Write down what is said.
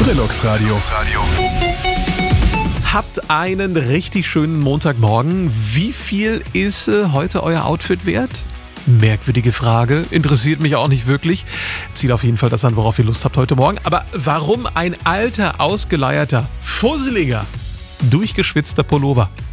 Trilux Radio. Habt einen richtig schönen Montagmorgen. Wie viel ist heute euer Outfit wert? Merkwürdige Frage, interessiert mich auch nicht wirklich. Zieht auf jeden Fall das an, worauf ihr Lust habt heute Morgen. Aber warum ein alter, ausgeleierter, fusseliger, durchgeschwitzter Pullover?